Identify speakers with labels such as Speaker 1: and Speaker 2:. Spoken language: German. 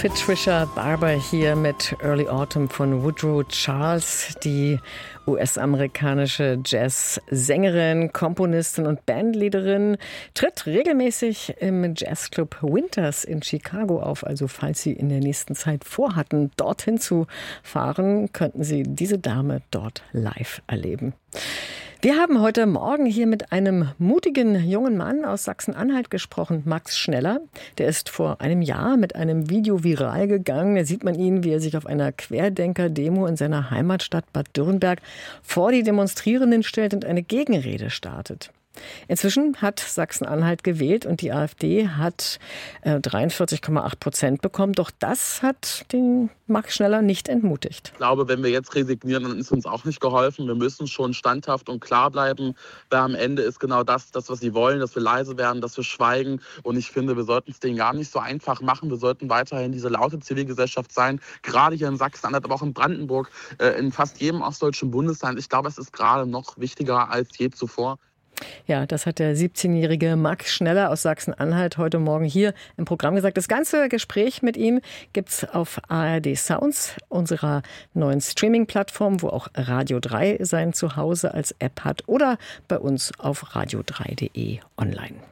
Speaker 1: Patricia Barber hier mit Early Autumn von Woodrow Charles, die US-amerikanische Jazzsängerin, Komponistin und Bandleaderin, tritt regelmäßig im Jazzclub Winters in Chicago auf. Also falls Sie in der nächsten Zeit vorhatten, dorthin zu fahren, könnten Sie diese Dame dort live erleben. Wir haben heute Morgen hier mit einem mutigen jungen Mann aus Sachsen-Anhalt gesprochen, Max Schneller. Der ist vor einem Jahr mit einem Video viral gegangen. Da sieht man ihn, wie er sich auf einer Querdenker-Demo in seiner Heimatstadt Bad Dürrenberg vor die Demonstrierenden stellt und eine Gegenrede startet. Inzwischen hat Sachsen-Anhalt gewählt und die AfD hat 43,8% bekommen. Doch das hat den Max Schneller nicht entmutigt.
Speaker 2: Ich glaube, wenn wir jetzt resignieren, dann ist uns auch nicht geholfen. Wir müssen schon standhaft und klar bleiben, weil am Ende ist genau das, was sie wollen, dass wir leise werden, dass wir schweigen. Und ich finde, wir sollten es denen gar nicht so einfach machen. Wir sollten weiterhin diese laute Zivilgesellschaft sein, gerade hier in Sachsen-Anhalt, aber auch in Brandenburg, in fast jedem ostdeutschen Bundesland. Ich glaube, es ist gerade noch wichtiger als je zuvor.
Speaker 1: Ja, das hat der 17-jährige Max Schneller aus Sachsen-Anhalt heute Morgen hier im Programm gesagt. Das ganze Gespräch mit ihm gibt's auf ARD Sounds, unserer neuen Streaming-Plattform, wo auch Radio 3 sein Zuhause als App hat, oder bei uns auf radio3.de online.